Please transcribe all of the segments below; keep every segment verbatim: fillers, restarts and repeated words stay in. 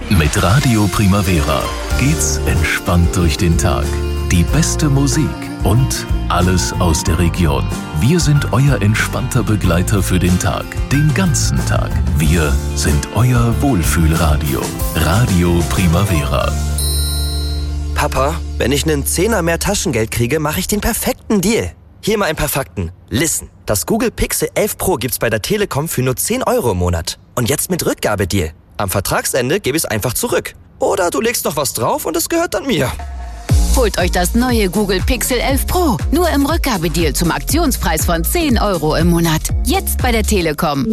Mit Radio Primavera geht's entspannt durch den Tag. Die beste Musik und alles aus der Region. Wir sind euer entspannter Begleiter für den Tag, den ganzen Tag. Wir sind euer Wohlfühlradio. Radio Primavera. Papa, wenn ich einen Zehner mehr Taschengeld kriege, mache ich den perfekten Deal. Hier mal ein paar Fakten. Listen, das Google Pixel elf Pro gibt's bei der Telekom für nur zehn Euro im Monat. Und jetzt mit Rückgabedeal. Am Vertragsende gebe ich es einfach zurück. Oder du legst noch was drauf und es gehört dann mir. Holt euch das neue Google Pixel elf Pro. Nur im Rückgabedeal zum Aktionspreis von zehn Euro im Monat. Jetzt bei der Telekom.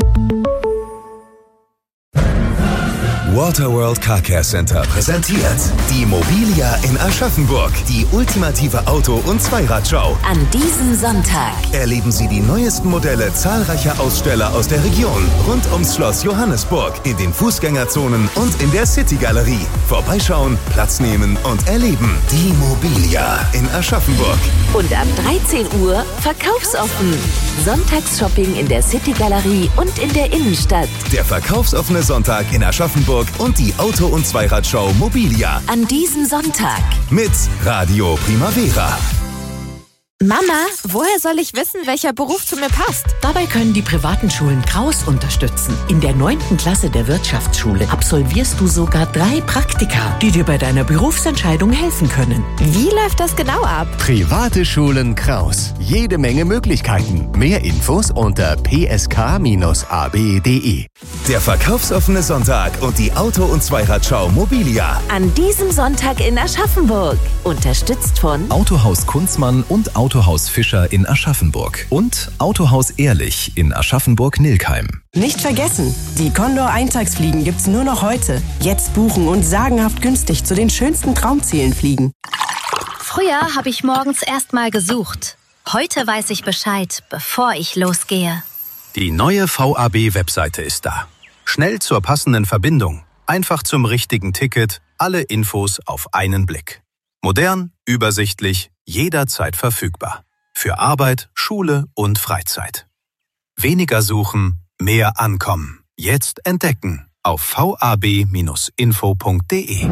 Waterworld Car Care Center präsentiert die Mobilia in Aschaffenburg, die ultimative Auto- und Zweiradshow. An diesem Sonntag Erleben Sie die neuesten Modelle zahlreicher Aussteller aus der Region rund ums Schloss Johannesburg, in den Fußgängerzonen und in der City-Galerie. Vorbeischauen, Platz nehmen und erleben. Die Mobilia in Aschaffenburg. und ab dreizehn Uhr verkaufsoffen. Sonntagsshopping in der City-Galerie und in der Innenstadt. Der verkaufsoffene Sonntag in Aschaffenburg und die Auto- und Zweiradshow Mobilia. An diesem Sonntag. Mit Radio Primavera. Mama, woher soll ich wissen, welcher Beruf zu mir passt? Dabei können die privaten Schulen Kraus unterstützen. In der neunten Klasse der Wirtschaftsschule absolvierst du sogar drei Praktika, die dir bei deiner Berufsentscheidung helfen können. Wie läuft das genau ab? Private Schulen Kraus. Jede Menge Möglichkeiten. Mehr Infos unter p s k Bindestrich a b punkt d e. Der verkaufsoffene Sonntag und die Auto- und Zweiradshow Mobilia. An diesem Sonntag in Aschaffenburg. Unterstützt von Autohaus Kunzmann und Autohaus Fischer in Aschaffenburg und Autohaus Ehrlich in Aschaffenburg-Nilkheim. Nicht vergessen, die Condor-Eintagsfliegen gibt's nur noch heute. Jetzt buchen und sagenhaft günstig zu den schönsten Traumzielen fliegen. Früher habe ich morgens erst mal gesucht. Heute weiß ich Bescheid, bevor ich losgehe. Die neue V A B-Webseite ist da. Schnell zur passenden Verbindung, einfach zum richtigen Ticket, alle Infos auf einen Blick. Modern, übersichtlich, jederzeit verfügbar. Für Arbeit, Schule und Freizeit. Weniger suchen, mehr ankommen. Jetzt entdecken auf v a b Bindestrich info punkt d e.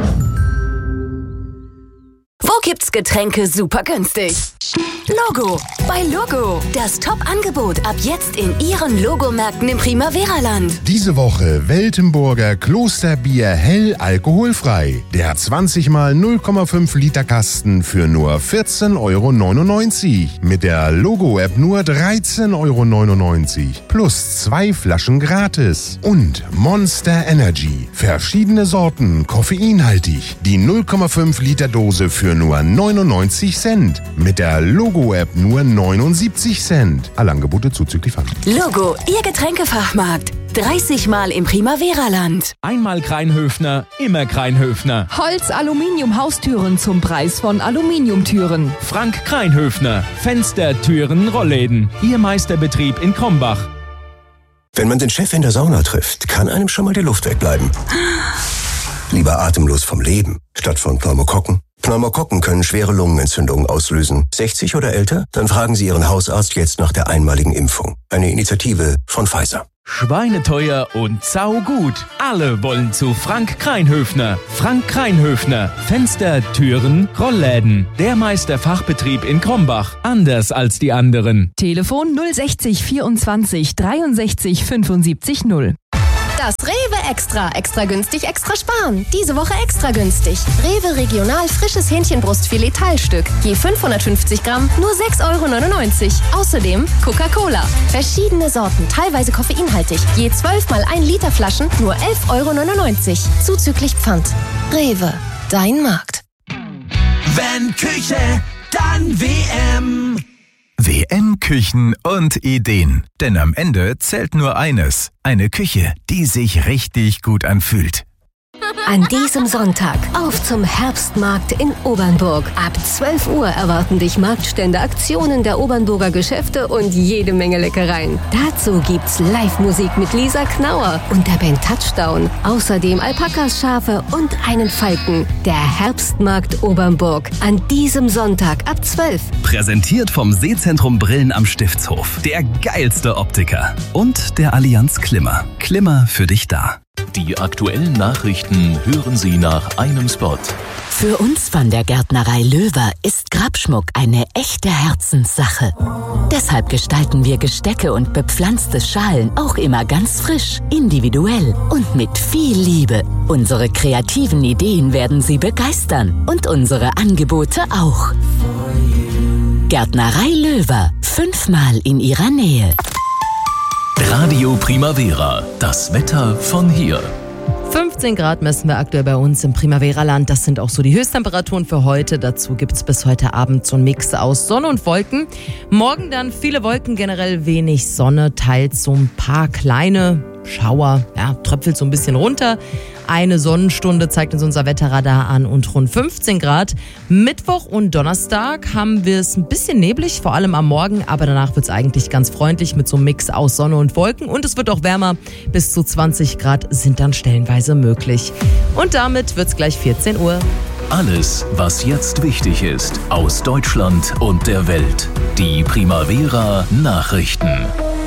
Wo gibt's Getränke super günstig? Logo. Bei Logo. Das Top-Angebot ab jetzt in Ihren Logomärkten im Primavera-Land. Diese Woche Weltenburger Klosterbier hell alkoholfrei. Der zwanzig mal null Komma fünf Liter Kasten für nur vierzehn Euro neunundneunzig. Mit der Logo-App nur dreizehn Euro neunundneunzig. Plus zwei Flaschen gratis. Und Monster Energy. Verschiedene Sorten, koffeinhaltig. Die null Komma fünf Liter Dose für nur neunundneunzig Cent. Mit der Logo-App nur neunundsiebzig Cent. Alle Angebote zuzüglich Pfand. Logo, Ihr Getränkefachmarkt. dreißig Mal im Primavera-Land. Einmal Kreinhöfner, immer Kreinhöfner. Holz-Aluminium-Haustüren zum Preis von Aluminiumtüren. Frank Kreinhöfner. Fenster, Türen, Rollläden. Ihr Meisterbetrieb in Krombach. Wenn man den Chef in der Sauna trifft, kann einem schon mal die Luft wegbleiben. Lieber atemlos vom Leben, statt von Pneumokokken. Pneumokokken können schwere Lungenentzündungen auslösen. sechzig oder älter? Dann fragen Sie Ihren Hausarzt jetzt nach der einmaligen Impfung. Eine Initiative von Pfizer. Schweineteuer und saugut. Alle wollen zu Frank Kreinhöfner. Frank Kreinhöfner. Fenster, Türen, Rollläden. Der Meisterfachbetrieb in Krombach. Anders als die anderen. Telefon null sechzig vierundzwanzig dreiundsechzig fünfundsiebzig null. Das Rewe Extra. Extra günstig, extra sparen. Diese Woche extra günstig. Rewe Regional frisches Hähnchenbrustfilet Teilstück. Je fünfhundertfünfzig Gramm, nur sechs Euro neunundneunzig. Außerdem Coca-Cola. Verschiedene Sorten, teilweise koffeinhaltig. Je zwölf mal ein Liter Flaschen, nur elf Euro neunundneunzig. Zuzüglich Pfand. Rewe, dein Markt. Wenn Küche, dann W M. W M Küchen und Ideen. Denn am Ende zählt nur eines. Eine Küche, die sich richtig gut anfühlt. An diesem Sonntag auf zum Herbstmarkt in Obernburg. Ab zwölf Uhr erwarten dich Marktstände, Aktionen der Obernburger Geschäfte und jede Menge Leckereien. Dazu gibt's Live-Musik mit Lisa Knauer und der Band Touchdown. Außerdem Alpakas, Schafe und einen Falken. Der Herbstmarkt Obernburg. An diesem Sonntag ab zwölf. Präsentiert vom Sehzentrum Brillen am Stiftshof. Der geilste Optiker. Und der Allianz Klimmer. Klimmer für dich da. Die aktuellen Nachrichten hören Sie nach einem Spot. Für uns von der Gärtnerei Löwer ist Grabschmuck eine echte Herzenssache. Deshalb gestalten wir Gestecke und bepflanzte Schalen auch immer ganz frisch, individuell und mit viel Liebe. Unsere kreativen Ideen werden Sie begeistern und unsere Angebote auch. Gärtnerei Löwer, fünfmal in Ihrer Nähe. Radio Primavera, das Wetter von hier. fünfzehn Grad messen wir aktuell bei uns im Primavera-Land. Das sind auch so die Höchsttemperaturen für heute. Dazu gibt es bis heute Abend so einen Mix aus Sonne und Wolken. Morgen dann viele Wolken, generell wenig Sonne, teils so ein paar kleine Schauer, ja, tröpfelt so ein bisschen runter. Eine Sonnenstunde zeigt uns unser Wetterradar an und rund fünfzehn Grad. Mittwoch und Donnerstag haben wir es ein bisschen neblig, vor allem am Morgen, aber danach wird es eigentlich ganz freundlich mit so einem Mix aus Sonne und Wolken und es wird auch wärmer. Bis zu zwanzig Grad sind dann stellenweise möglich. Und damit wird es gleich vierzehn Uhr. Alles, was jetzt wichtig ist, aus Deutschland und der Welt. Die Primavera Nachrichten.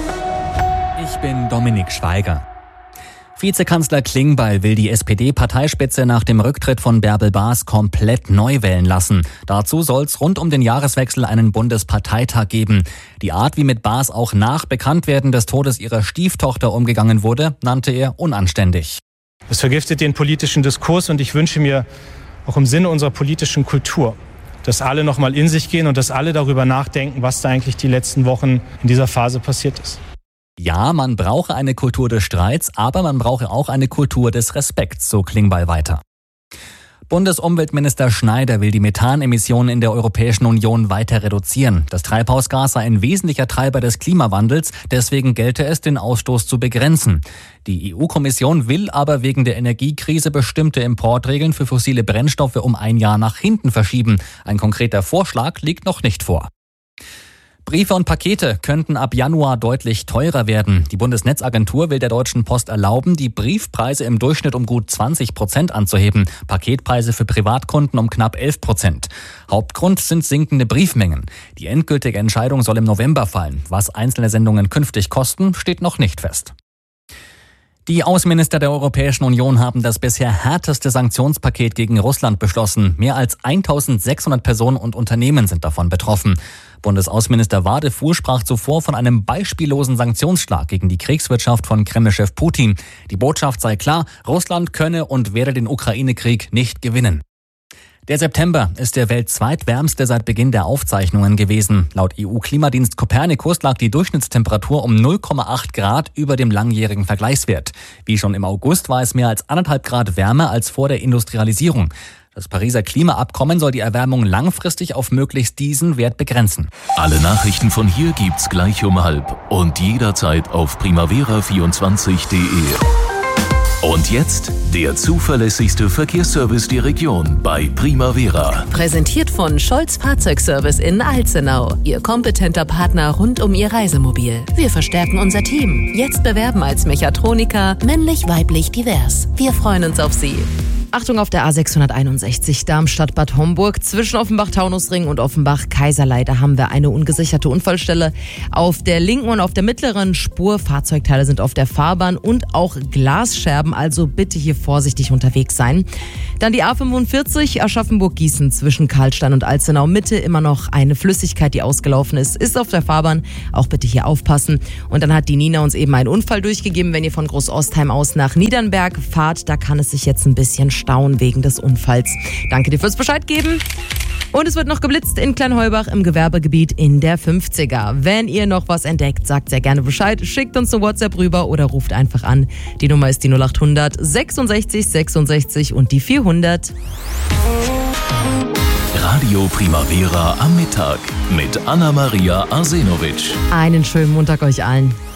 Ich bin Dominik Schweiger. Vizekanzler Klingbeil will die S P D-Parteispitze nach dem Rücktritt von Bärbel Baas komplett neu wählen lassen. Dazu soll es rund um den Jahreswechsel einen Bundesparteitag geben. Die Art, wie mit Baas auch nach Bekanntwerden des Todes ihrer Stieftochter umgegangen wurde, nannte er unanständig. Es vergiftet den politischen Diskurs und ich wünsche mir auch im Sinne unserer politischen Kultur, dass alle noch mal in sich gehen und dass alle darüber nachdenken, was da eigentlich die letzten Wochen in dieser Phase passiert ist. Ja, man brauche eine Kultur des Streits, aber man brauche auch eine Kultur des Respekts, so Klingbeil weiter. Bundesumweltminister Schneider will die Methanemissionen in der Europäischen Union weiter reduzieren. Das Treibhausgas sei ein wesentlicher Treiber des Klimawandels, deswegen gelte es, den Ausstoß zu begrenzen. Die E U-Kommission will aber wegen der Energiekrise bestimmte Importregeln für fossile Brennstoffe um ein Jahr nach hinten verschieben. Ein konkreter Vorschlag liegt noch nicht vor. Briefe und Pakete könnten ab Januar deutlich teurer werden. Die Bundesnetzagentur will der Deutschen Post erlauben, die Briefpreise im Durchschnitt um gut zwanzig Prozent anzuheben, Paketpreise für Privatkunden um knapp elf Prozent. Hauptgrund sind sinkende Briefmengen. Die endgültige Entscheidung soll im November fallen. Was einzelne Sendungen künftig kosten, steht noch nicht fest. Die Außenminister der Europäischen Union haben das bisher härteste Sanktionspaket gegen Russland beschlossen. Mehr als eintausendsechshundert Personen und Unternehmen sind davon betroffen. Bundesaußenminister Wadefuhr sprach zuvor von einem beispiellosen Sanktionsschlag gegen die Kriegswirtschaft von Kreml-Chef Putin. Die Botschaft sei klar, Russland könne und werde den Ukraine-Krieg nicht gewinnen. Der September ist der weltzweitwärmste seit Beginn der Aufzeichnungen gewesen. Laut E U-Klimadienst Copernicus lag die Durchschnittstemperatur um null Komma acht Grad über dem langjährigen Vergleichswert. Wie schon im August war es mehr als anderthalb Grad wärmer als vor der Industrialisierung. Das Pariser Klimaabkommen soll die Erwärmung langfristig auf möglichst diesen Wert begrenzen. Alle Nachrichten von hier gibt's gleich um halb und jederzeit auf primavera vierundzwanzig punkt de. Und jetzt der zuverlässigste Verkehrsservice der Region bei Primavera. Präsentiert von Scholz Fahrzeugservice in Alzenau. Ihr kompetenter Partner rund um Ihr Reisemobil. Wir verstärken unser Team. Jetzt bewerben als Mechatroniker, männlich, weiblich, divers. Wir freuen uns auf Sie. Achtung auf der A sechshunderteinundsechzig Darmstadt-Bad Homburg zwischen Offenbach-Taunusring und Offenbach-Kaiserlei. Da haben wir eine ungesicherte Unfallstelle auf der linken und auf der mittleren Spur. Fahrzeugteile sind auf der Fahrbahn und auch Glasscherben, also bitte hier vorsichtig unterwegs sein. Dann die A fünfundvierzig Aschaffenburg-Gießen zwischen Karlstein und Alzenau Mitte. Immer noch eine Flüssigkeit, die ausgelaufen ist, ist auf der Fahrbahn. Auch bitte hier aufpassen. Und dann hat die Nina uns eben einen Unfall durchgegeben. Wenn ihr von Großostheim aus nach Niedernberg fahrt, da kann es sich jetzt ein bisschen stauen wegen des Unfalls. Danke dir fürs Bescheid geben. Und es wird noch geblitzt in Kleinheubach im Gewerbegebiet in der fünfziger. Wenn ihr noch was entdeckt, sagt sehr gerne Bescheid, schickt uns eine WhatsApp rüber oder ruft einfach an. Die Nummer ist die null achthundert sechsundsechzig sechsundsechzig und die vierhundert. Radio Primavera am Mittag mit Anna-Maria Arsenovic. Einen schönen Montag euch allen.